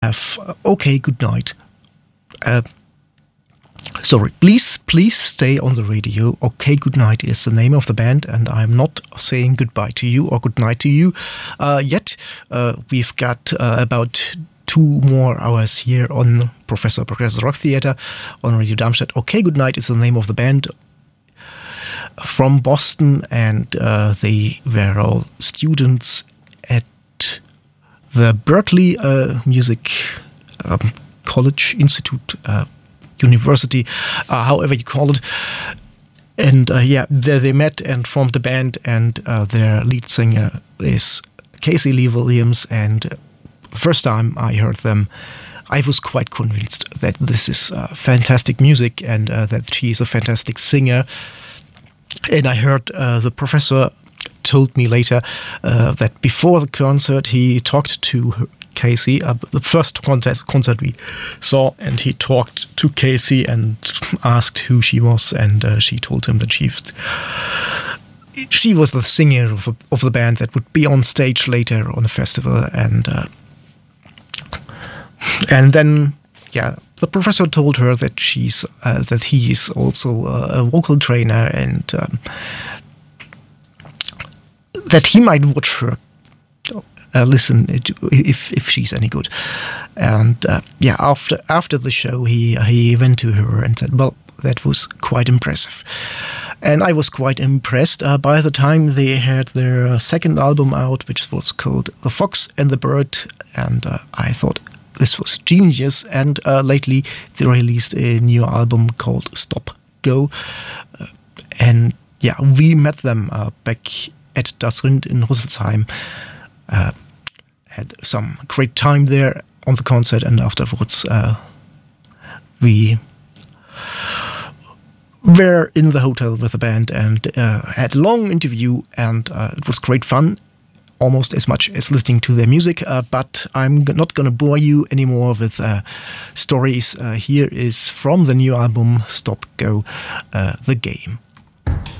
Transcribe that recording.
have Okay Good Night. Sorry, please stay on the radio. Okay Good Night is the name of the band, and I'm not saying goodbye to you or good night to you yet. We've got about 2 more hours here on Professor Rock Theater on Radio Darmstadt. Okay Good Night is the name of the band from Boston, and they were all students at the Berklee Music College Institute, University, however you call it. And there they met and formed a band, and their lead singer is Casey Lee Williams. And the first time I heard them, I was quite convinced that this is fantastic music and that she is a fantastic singer. And I heard the professor told me later that before the concert he talked to Casey, the first concert we saw, and he talked to Casey and asked who she was, and she told him that she was the singer of the band that would be on stage later on a festival. And then the professor told her that that he is also a vocal trainer, and that he might watch her listen if she's any good. And after the show he went to her and said, well, that was quite impressive. And I was quite impressed. By the time they had their second album out, which was called The Fox and the Bird, and I thought this was genius. And lately they released a new album called Stop Go, and we met them back at Das Rind in Rüsselsheim. Had some great time there on the concert, and afterwards we were in the hotel with the band and had a long interview, and it was great fun, almost as much as listening to their music. But I'm not going to bore you anymore with stories. Here is from the new album Stop Go, The Game.